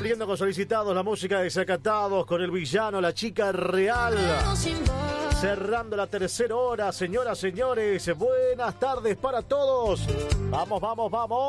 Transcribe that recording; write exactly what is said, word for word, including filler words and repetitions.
Cumpliendo con solicitados, la música de Desacatados con el villano, la chica real. Cerrando la tercera hora, señoras, señores. Buenas tardes para todos. Vamos, vamos, vamos.